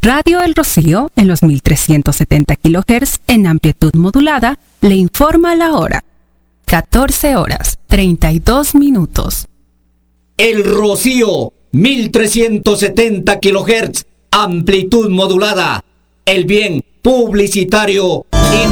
Radio El Rocío, en los 1370 kHz en amplitud modulada, le informa la hora. 14 horas, 32 minutos. El Rocío, 1370 kHz, amplitud modulada. El bien publicitario inicia.